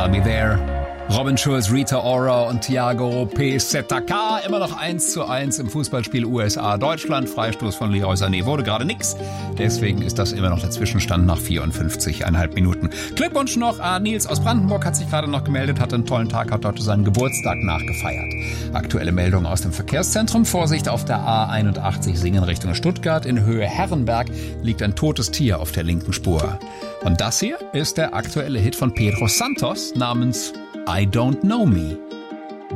I'll Be There. Robin Schulz, Rita Ora und Thiago Pescetaka immer noch 1:1 im Fußballspiel USA-Deutschland. Freistoß von Leroy Sané wurde gerade nix. Deswegen ist das immer noch der Zwischenstand nach 54,5 Minuten. Glückwunsch noch an Nils aus Brandenburg, hat sich gerade noch gemeldet, hatte einen tollen Tag, hat heute seinen Geburtstag nachgefeiert. Aktuelle Meldung aus dem Verkehrszentrum. Vorsicht auf der A81 Singen Richtung Stuttgart. In Höhe Herrenberg liegt ein totes Tier auf der linken Spur. Und das hier ist der aktuelle Hit von Pedro Santos namens I Don't Know Me.